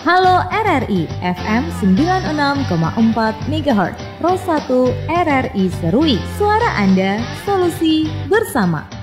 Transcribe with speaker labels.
Speaker 1: Halo RRI FM 96,4 MHz Ro 1 RRI Serui. Suara Anda, solusi bersama.